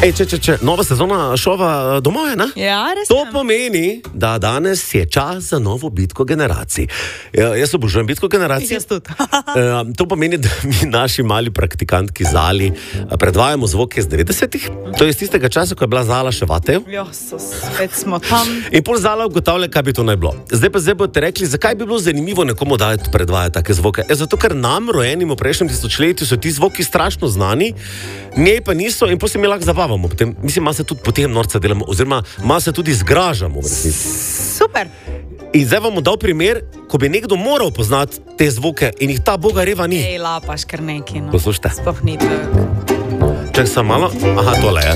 Nova sezona šova domov je, ne? Ja, res. To pomeni, da danes je čas za novo bitko generacij. Jaz obožujem bitko generacij. Jaz tudi. To pomeni, da mi naši mali praktikantki Zali predvajamo zvoke iz 90-ih. To je iz tistega časa, ko je bila Zala še vatev. Spet smo tam. In pol Zala ugotavlja, kaj bi to naj bilo. Zdaj boste rekli, zakaj bi bilo zanimivo nekomu predvajati take zvoke. Zato, ker nam, rojenim v prejšnjem tisočletju, so ti zvoki strašno znani, njej pa niso in potem se mi lahko zabavamo. Mislim, malo se tudi potem norca delamo, oziroma malo se tudi zgražamo. Super. In zdaj vam bom dal primer, ko bi nekdo moral poznati te zvoke in jih ta boga reva ni. Ej, lapaš kar neki, no. Poslušajte. Sploh ni tako. Čak sem malo. Aha, tole je.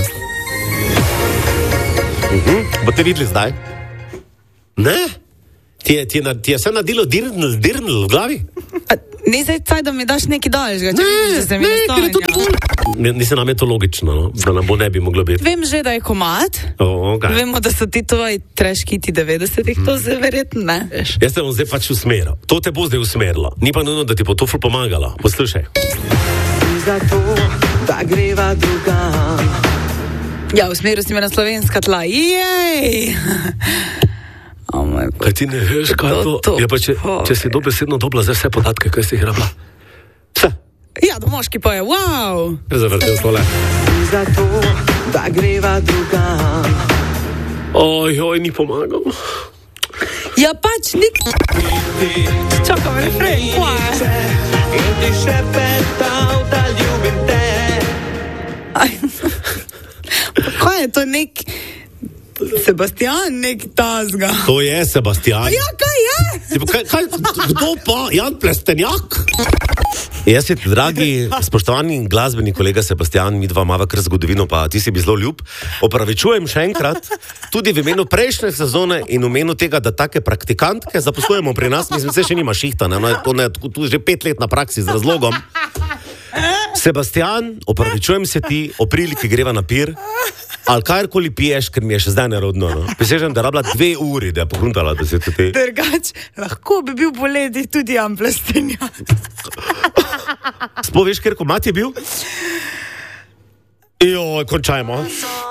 Boste videli zdaj? Ne? Ti je vse nadilo dirnil v glavi? Ni zdaj caj, da mi daš neki daljšega, če vidiš, da se mi ker je to nastavlja. Mislim, nam je to logično, no? Da nam bo ne bi moglo biti. Vem že, da je komad. Okay. Vemo, da so ti tvoji treškiti 90-ih, to se verjetno ne. Jaz te bom zdaj pač usmeril. To te bo zdaj usmerilo. Ni pa nujno, da ti bo to ful pomagalo. Poslušaj. Zato, da greva drugam. Ja, usmeril si me na slovenska tla. Jej! Kaj ti ne veš, kaj to? Ja, pa če si dobesedno dobila za vse podatke, kaj si jih rabila. Vse. Ja, da moški poje, wow! Zavrtel tole. Zato, da greva drugam. Oj, ni pomagalo. Ja, pač čakam refren, poje. In ti šepetal, da ljubim te. Kaj je to nek... Sebastian, nek tazga. To je Sebastian. Ja, kaj je? Kdo pa? Jan Plestenjak? Jaz si, dragi, spoštovani glasbeni kolega Sebastian, mi dva mava kar zgodovino, pa ti si bi zelo ljub. Opravičujem še enkrat, tudi v imenu prejšnje sezone in v imenu tega, da take praktikantke zaposlujemo pri nas, mislim, se še nima šihta, ne? Tu že 5 let na praksi z razlogom. Sebastian, opravičujem se ti, o priliki greva na pir, ali karkoli piješ, ker mi je še zdaj nerodno. No? Prisežem, da rabila 2 uri, da je pogruntala, da se te... Drugač, lahko bi bil poleti tudi Jan Plestenjak. Sploh veš, ker komad je bil? Joj, končajmo.